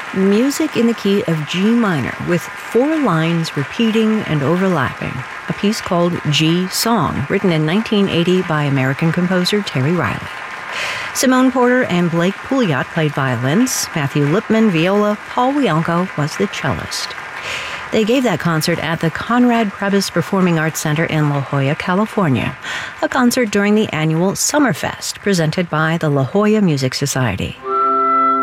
Music in the key of G minor, with 4 lines repeating and overlapping. A piece called G Song, written in 1980 by American composer Terry Riley. Simone Porter and Blake Pouliot played violins. Matthew Lipman, viola. Paul Wianco was the cellist. They gave that concert at the Conrad Prebys Performing Arts Center in La Jolla, California, a concert during the annual Summerfest presented by the La Jolla Music Society.